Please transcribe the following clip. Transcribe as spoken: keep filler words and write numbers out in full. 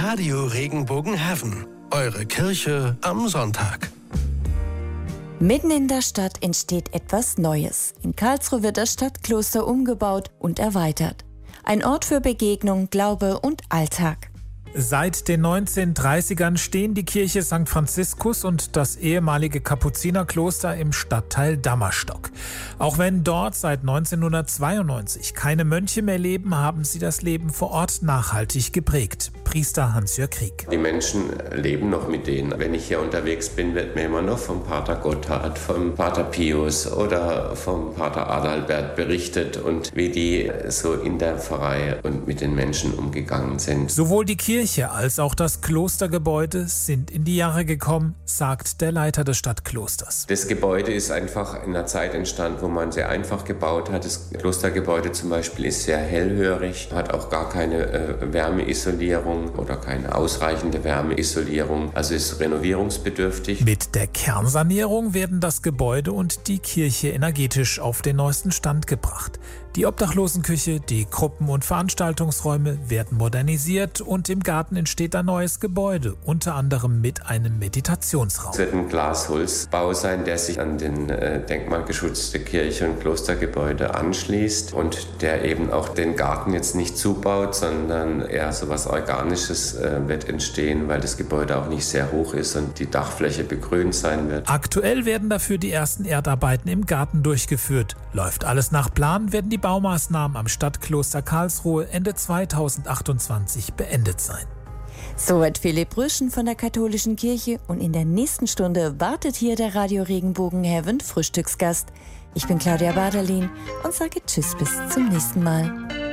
Radio Regenbogen Heaven. Eure Kirche am Sonntag. Mitten in der Stadt entsteht etwas Neues. In Karlsruhe wird das Stadtkloster umgebaut und erweitert. Ein Ort für Begegnung, Glaube und Alltag. Seit den neunzehnhundertdreißigern stehen die Kirche Sankt Franziskus und das ehemalige Kapuzinerkloster im Stadtteil Dammerstock. Auch wenn dort seit neunzehnhundertzweiundneunzig keine Mönche mehr leben, haben sie das Leben vor Ort nachhaltig geprägt. Priester Hans-Jörg Krieg. Die Menschen leben noch mit denen. Wenn ich hier unterwegs bin, wird mir immer noch vom Pater Gotthard, vom Pater Pius oder vom Pater Adalbert berichtet und wie die so in der Pfarrei und mit den Menschen umgegangen sind. Sowohl die Kirche als auch das Klostergebäude sind in die Jahre gekommen, sagt der Leiter des Stadtklosters. Das Gebäude ist einfach in einer Zeit entstanden, wo man sehr einfach gebaut hat. Das Klostergebäude zum Beispiel ist sehr hellhörig, hat auch gar keine äh, Wärmeisolierung oder keine ausreichende Wärmeisolierung, also ist renovierungsbedürftig. Mit der Kernsanierung werden das Gebäude und die Kirche energetisch auf den neuesten Stand gebracht. Die Obdachlosenküche, die Gruppen- und Veranstaltungsräume werden modernisiert und im Garten entsteht ein neues Gebäude, unter anderem mit einem Meditationsraum. Es wird ein Glas-Holz-Bau sein, der sich an den äh, denkmalgeschützte Kirche- und Klostergebäude anschließt und der eben auch den Garten jetzt nicht zubaut, sondern eher so was Organisches äh, wird entstehen, weil das Gebäude auch nicht sehr hoch ist und die Dachfläche begrünt sein wird. Aktuell werden dafür die ersten Erdarbeiten im Garten durchgeführt. Läuft alles nach Plan, werden die Baumaßnahmen am Stadtkloster Karlsruhe Ende zweitausendachtundzwanzig beendet sein. Soweit Philipp Rüschen von der Katholischen Kirche und in der nächsten Stunde wartet hier der Radio Regenbogen Heaven Frühstücksgast. Ich bin Claudia Baderlin und sage Tschüss bis zum nächsten Mal.